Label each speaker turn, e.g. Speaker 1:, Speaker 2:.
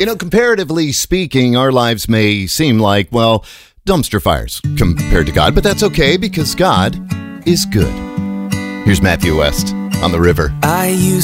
Speaker 1: Comparatively speaking, our lives may seem like, well, dumpster fires compared to God, but that's okay because God is good. Here's Matthew West on the river.